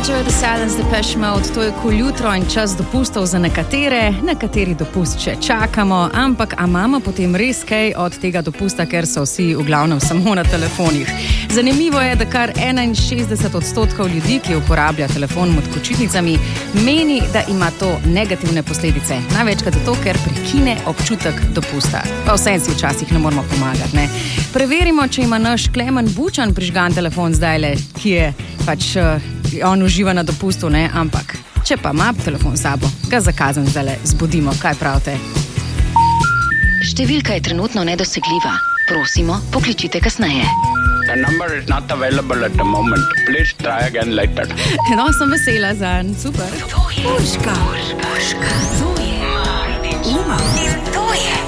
Enjoy the silence, Depeche Mode, to je kul jutro in čas dopustov za nekatere, nekateri dopust še čakamo, ampak a imamo potem res kaj od tega dopusta, ker so vsi v glavnem samo na telefonih. Zanimivo je, da kar 61% ljudi, ki uporablja telefon med počitnicami, meni, da ima to negativne posledice. Največkrat zato, ker prekine občutek dopusta. Pa vsem si včasih ne moramo pomagati, ne? Preverimo, če ima naš Klemen Bučan prižgan telefon zdajle, ki je pač on uživa na dopustu, ne? Ampak če pa ima telefon s sabo, ga zakazan zdajle zbudimo. Kaj pravite? Številka je trenutno nedosegljiva. Prosimo, pokličite kasneje. The number is not available at the moment. Please try again later. No, sem vesela zanj. Super. To je Urška. To je Martin. To je